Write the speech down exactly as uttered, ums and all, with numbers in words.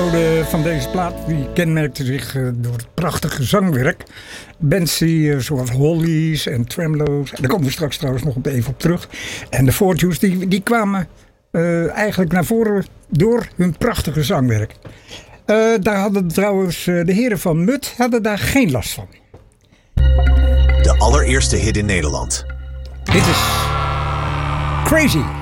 Van deze plaat die kenmerkte zich uh, door het prachtige zangwerk. Bands die uh, zoals Hollies en Tremolo's, en daar komen we straks trouwens nog op even op terug. En de Fortunes die, die kwamen uh, eigenlijk naar voren door hun prachtige zangwerk. Uh, daar hadden trouwens uh, de heren van Mut hadden daar geen last van. De allereerste hit in Nederland. Dit is Crazy.